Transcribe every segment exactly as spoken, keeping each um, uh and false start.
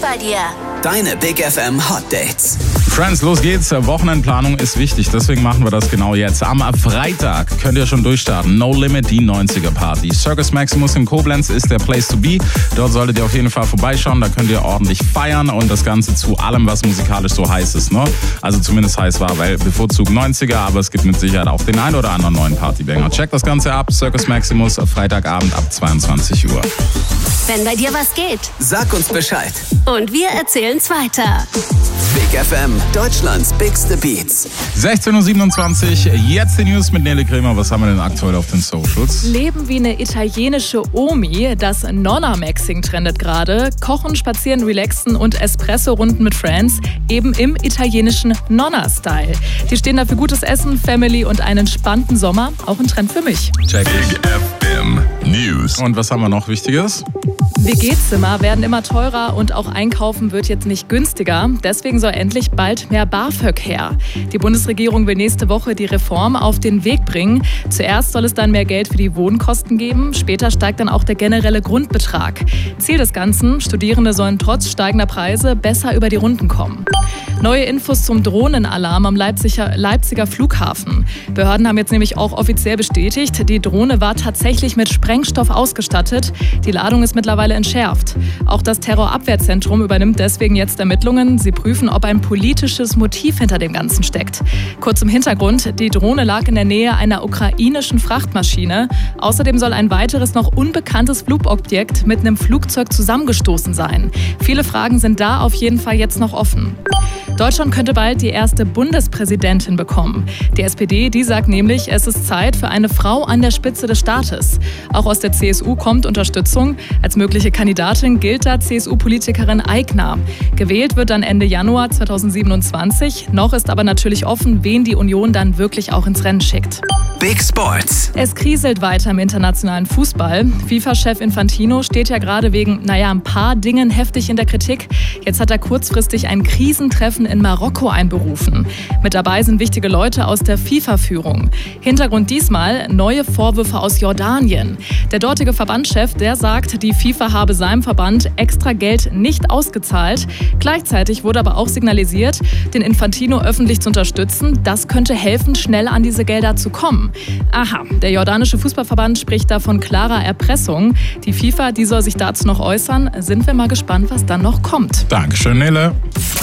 bei dir. Deine Big F M Hot Dates. Friends, los geht's. Wochenendplanung ist wichtig, deswegen machen wir das genau jetzt. Am Freitag könnt ihr schon durchstarten. No Limit, die neunziger Party. Circus Maximus in Koblenz ist der Place to be. Dort solltet ihr auf jeden Fall vorbeischauen. Da könnt ihr ordentlich feiern und das Ganze zu allem, was musikalisch so heiß ist. Ne? Also zumindest heiß war, weil bevorzugt neunziger, aber es gibt mit Sicherheit auch den ein oder anderen neuen Partybanger. Checkt das Ganze ab. Circus Maximus, Freitagabend ab zweiundzwanzig Uhr. Wenn bei dir was geht. Sag uns Bescheid. Und wir erzählen's weiter. Big F M, Deutschlands bigste Beats. sechzehn Uhr siebenundzwanzig, jetzt die News mit Nele Kremer. Was haben wir denn aktuell auf den Socials? Leben wie eine italienische Omi. Das Nonna-Maxing trendet gerade. Kochen, spazieren, relaxen und Espresso-Runden mit Friends. Eben im italienischen Nonna-Style. Die stehen da für gutes Essen, Family und einen entspannten Sommer. Auch ein Trend für mich. Check. Big F M News. Und was haben wir noch Wichtiges? W G-Zimmer werden immer teurer und auch einkaufen wird jetzt nicht günstiger. Deswegen soll endlich bald mehr BAföG her. Die Bundesregierung will nächste Woche die Reform auf den Weg bringen. Zuerst soll es dann mehr Geld für die Wohnkosten geben. Später steigt dann auch der generelle Grundbetrag. Ziel des Ganzen: Studierende sollen trotz steigender Preise besser über die Runden kommen. Neue Infos zum Drohnenalarm am Leipziger, Leipziger Flughafen. Behörden haben jetzt nämlich auch offiziell bestätigt, die Drohne war tatsächlich mit Sprengstoff ausgestattet. Die Ladung ist mittlerweile entschärft. Auch das Terrorabwehrzentrum übernimmt deswegen jetzt Ermittlungen. Sie prüfen, ob ein politisches Motiv hinter dem Ganzen steckt. Kurz zum Hintergrund: Die Drohne lag in der Nähe einer ukrainischen Frachtmaschine. Außerdem soll ein weiteres noch unbekanntes Flugobjekt mit einem Flugzeug zusammengestoßen sein. Viele Fragen sind da auf jeden Fall jetzt noch offen. Deutschland könnte bald die erste Bundespräsidentin bekommen. Die S P D, die sagt nämlich, es ist Zeit für eine Frau an der Spitze des Staates. Auch aus der C S U kommt Unterstützung. Als mögliche Kandidatin gilt da C S U-Politikerin Aigner. Gewählt wird dann Ende Januar zweitausendsiebenundzwanzig. Noch ist aber natürlich offen, wen die Union dann wirklich auch ins Rennen schickt. Big Sports. Es kriselt weiter im internationalen Fußball. FIFA-Chef Infantino steht ja gerade wegen, naja, ein paar Dingen heftig in der Kritik. Jetzt hat er kurzfristig ein Krisentreffen in Marokko einberufen. Mit dabei sind wichtige Leute aus der FIFA-Führung. Hintergrund diesmal: neue Vorwürfe aus Jordanien. Der dortige Verbandschef, der sagt, die FIFA habe seinem Verband extra Geld nicht ausgezahlt. Gleichzeitig wurde aber auch signalisiert, den Infantino öffentlich zu unterstützen. Das könnte helfen, schnell an diese Gelder zu kommen. Aha, der jordanische Fußballverband spricht da von klarer Erpressung. Die FIFA, die soll sich dazu noch äußern. Sind wir mal gespannt, was dann noch kommt. Dankeschön, Nele.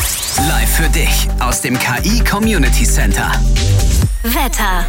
Live für dich aus dem K I Community Center. Wetter.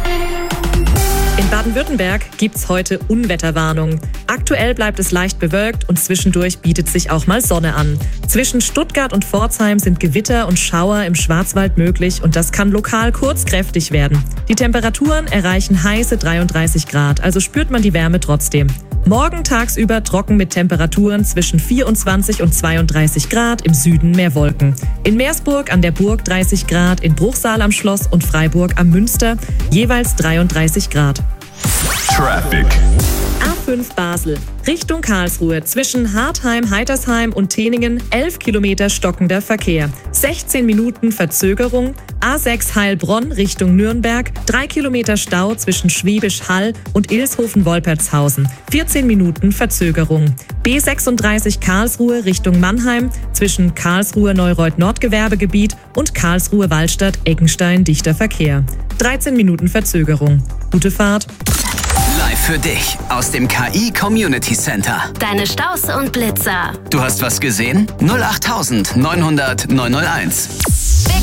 In Baden-Württemberg gibt's heute Unwetterwarnung. Aktuell bleibt es leicht bewölkt und zwischendurch bietet sich auch mal Sonne an. Zwischen Stuttgart und Pforzheim sind Gewitter und Schauer im Schwarzwald möglich und das kann lokal kurzkräftig werden. Die Temperaturen erreichen heiße dreiunddreißig Grad, also spürt man die Wärme trotzdem. Morgen tagsüber trocken mit Temperaturen zwischen vierundzwanzig und zweiunddreißig Grad, im Süden mehr Wolken. In Meersburg an der Burg dreißig Grad, in Bruchsal am Schloss und Freiburg am Münster jeweils dreiunddreißig Grad. Traffic. A fünf Basel, Richtung Karlsruhe, zwischen Hartheim, Heitersheim und Teningen elf Kilometer stockender Verkehr, sechzehn Minuten Verzögerung. A sechs Heilbronn Richtung Nürnberg, drei Kilometer Stau zwischen Schwäbisch Hall und Ilshofen-Wolpertshausen, vierzehn Minuten Verzögerung. B sechsunddreißig Karlsruhe Richtung Mannheim, zwischen Karlsruhe-Neureuth-Nordgewerbegebiet und Karlsruhe-Wallstadt-Eckenstein dichter Verkehr, dreizehn Minuten Verzögerung. Gute Fahrt. Live für dich aus dem K I Community Center. Deine Staus und Blitzer. Du hast was gesehen? null acht neunhundert neunhunderteins.